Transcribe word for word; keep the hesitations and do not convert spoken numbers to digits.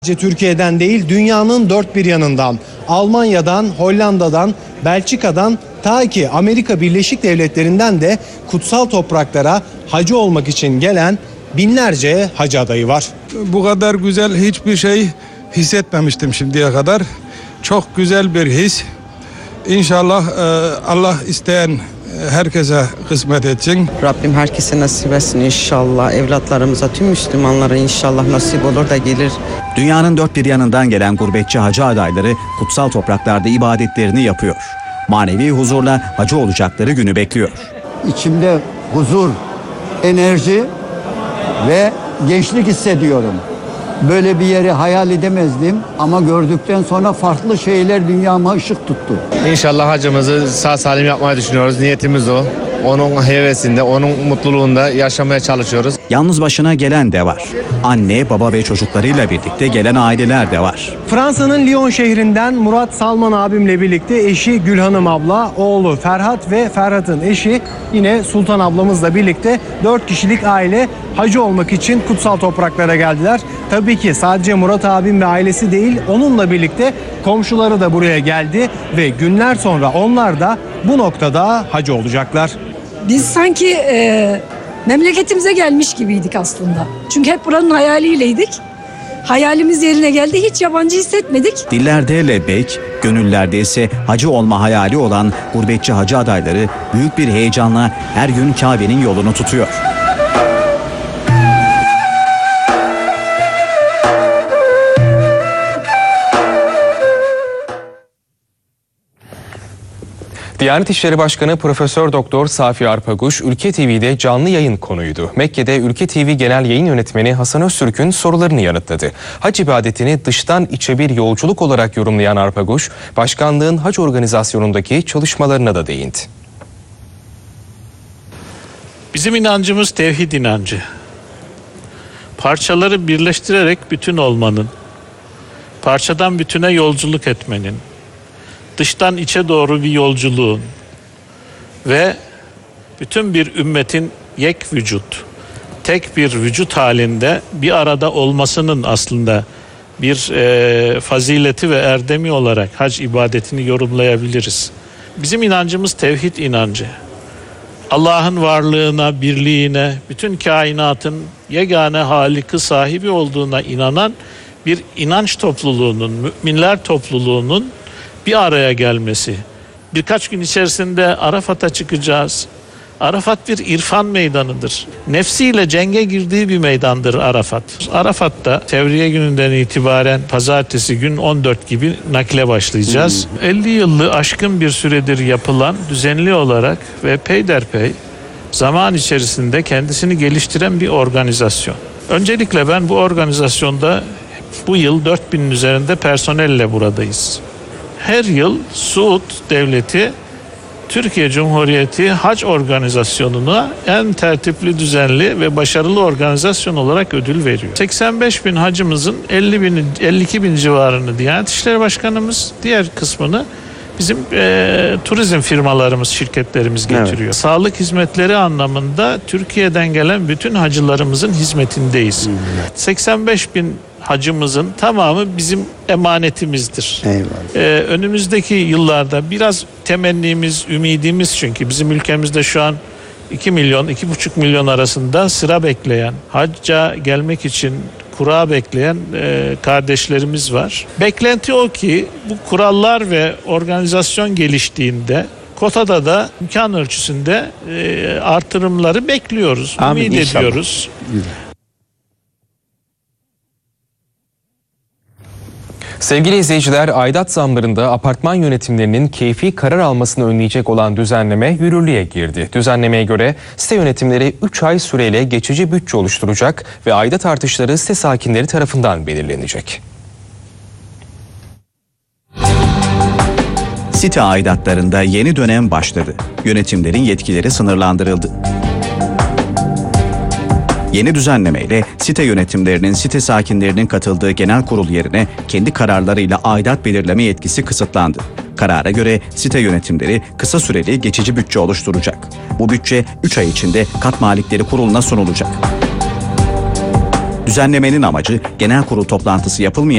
Türkiye'den değil, dünyanın dört bir yanından, Almanya'dan, Hollanda'dan, Belçika'dan ta ki Amerika Birleşik Devletleri'nden de kutsal topraklara hacı olmak için gelen binlerce hacı adayı var. Bu kadar güzel hiçbir şey hissetmemiştim şimdiye kadar. Çok güzel bir his. İnşallah Allah isteyen herkese kısmet etsin. Rabbim herkese nasip etsin inşallah. Evlatlarımıza, tüm Müslümanlara inşallah nasip olur da gelir. Dünyanın dört bir yanından gelen gurbetçi hacı adayları kutsal topraklarda ibadetlerini yapıyor. Manevi huzurla hacı olacakları günü bekliyor. İçimde huzur, enerji ve gençlik hissediyorum. Böyle bir yeri hayal edemezdim ama gördükten sonra farklı şeyler dünyama ışık tuttu. İnşallah hacımızı sağ salim yapmayı düşünüyoruz. Niyetimiz o. Onun hevesinde, onun mutluluğunda yaşamaya çalışıyoruz. Yalnız başına gelen de var. Anne, baba ve çocuklarıyla birlikte gelen aileler de var. Fransa'nın Lyon şehrinden Murat Salman abimle birlikte eşi Gülhanım abla, oğlu Ferhat ve Ferhat'ın eşi yine Sultan ablamızla birlikte dört kişilik aile hacı olmak için kutsal topraklara geldiler. Tabii ki sadece Murat abim ve ailesi değil, onunla birlikte komşuları da buraya geldi ve günler sonra onlar da bu noktada hacı olacaklar. Biz sanki e, memleketimize gelmiş gibiydik aslında. Çünkü hep buranın hayaliyleydik. Hayalimiz yerine geldi, hiç yabancı hissetmedik. Dillerde lebbeyk, gönüllerde ise hacı olma hayali olan gurbetçi hacı adayları büyük bir heyecanla her gün Kabe'nin yolunu tutuyor. Diyanet İşleri Başkanı Profesör Doktor Safi Arpaguş, Ülke T V'de canlı yayın konuydu. Mekke'de Ülke T V Genel Yayın Yönetmeni Hasan Öztürk'ün sorularını yanıtladı. Hac ibadetini dıştan içe bir yolculuk olarak yorumlayan Arpaguş, başkanlığın hac organizasyonundaki çalışmalarına da değindi. Bizim inancımız tevhid inancı. Parçaları birleştirerek bütün olmanın, parçadan bütüne yolculuk etmenin, dıştan içe doğru bir yolculuğun ve bütün bir ümmetin yek vücut, tek bir vücut halinde bir arada olmasının aslında bir e, fazileti ve erdemi olarak hac ibadetini yorumlayabiliriz. Bizim inancımız tevhid inancı. Allah'ın varlığına, birliğine, bütün kainatın yegane Halik'i sahibi olduğuna inanan bir inanç topluluğunun, müminler topluluğunun bir araya gelmesi. Birkaç gün içerisinde Arafat'a çıkacağız. Arafat bir irfan meydanıdır. Nefsiyle cenge girdiği bir meydandır Arafat. Arafat'ta Tevriye gününden itibaren pazartesi gün on dört gibi nakle başlayacağız. Hmm. elli yıllık aşkın bir süredir yapılan düzenli olarak ve peyderpey zaman içerisinde kendisini geliştiren bir organizasyon. Öncelikle ben bu organizasyonda bu yıl dört binin üzerinde personelle buradayız. Her yıl Suud Devleti Türkiye Cumhuriyeti Hac Organizasyonu'na en tertipli, düzenli ve başarılı organizasyon olarak ödül veriyor. seksen beş bin hacımızın elli bin, elli iki bin civarını Diyanet İşleri Başkanımız, diğer kısmını bizim e, turizm firmalarımız, şirketlerimiz getiriyor. Evet. Sağlık hizmetleri anlamında Türkiye'den gelen bütün hacılarımızın hizmetindeyiz. Hmm. seksen beş bin hacımızın tamamı bizim emanetimizdir. Ee, önümüzdeki yıllarda biraz temennimiz, ümidimiz, çünkü bizim ülkemizde şu an iki milyon, iki buçuk milyon arasında sıra bekleyen, hacca gelmek için kura bekleyen e, kardeşlerimiz var. Beklenti o ki bu kurallar ve organizasyon geliştiğinde kotada da imkan ölçüsünde e, artırımları bekliyoruz, Amin, ümit inşallah. ediyoruz. Sevgili izleyiciler, aidat zamlarında apartman yönetimlerinin keyfi karar almasını önleyecek olan düzenleme yürürlüğe girdi. Düzenlemeye göre site yönetimleri üç ay süreyle geçici bütçe oluşturacak ve aidat artışları site sakinleri tarafından belirlenecek. Site aidatlarında yeni dönem başladı. Yönetimlerin yetkileri sınırlandırıldı. Yeni düzenlemeyle site yönetimlerinin site sakinlerinin katıldığı genel kurul yerine kendi kararlarıyla aidat belirleme yetkisi kısıtlandı. Karara göre site yönetimleri kısa süreli geçici bütçe oluşturacak. Bu bütçe üç ay içinde kat malikleri kuruluna sunulacak. Düzenlemenin amacı genel kurul toplantısı yapılmayan